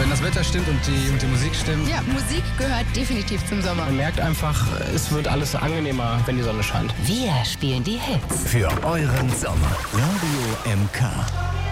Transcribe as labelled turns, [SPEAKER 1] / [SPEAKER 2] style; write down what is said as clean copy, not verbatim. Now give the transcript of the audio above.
[SPEAKER 1] Wenn das Wetter stimmt und die Musik stimmt.
[SPEAKER 2] Ja, Musik gehört definitiv zum Sommer.
[SPEAKER 3] Man merkt einfach, es wird alles angenehmer, wenn die Sonne scheint.
[SPEAKER 4] Wir spielen die Hits.
[SPEAKER 5] Für euren Sommer. Radio MK.